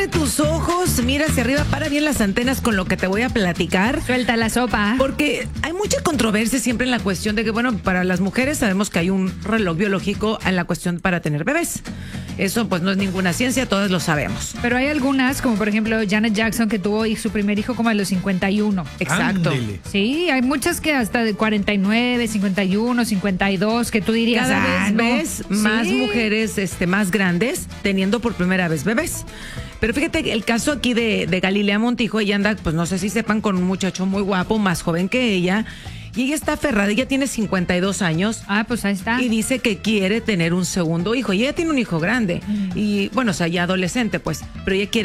abre tus ojos, mira hacia arriba, para bien las antenas con lo que te voy a platicar. Suelta la sopa. Porque hay mucha controversia siempre en la cuestión de que, bueno, para las mujeres sabemos que hay un reloj biológico en la cuestión para tener bebés. Eso pues no es ninguna ciencia, todos lo sabemos. Pero hay algunas, como por ejemplo Janet Jackson, que tuvo su primer hijo como a los 51. Exacto. Ándele. Sí, hay muchas que hasta de 49, 51, 52, que tú dirías, Cada vez no. ves más Sí. mujeres más grandes teniendo por primera vez bebés. Pero fíjate, el caso aquí de Galilea Montijo, ella anda, pues no sé si sepan, con un muchacho muy guapo, más joven que ella. Y ella está aferrada, ella tiene 52 años. Ah, pues ahí está. Y dice que quiere tener un segundo hijo. Y ella tiene un hijo grande. Y bueno, o sea, ya adolescente, pues. Pero ella quiere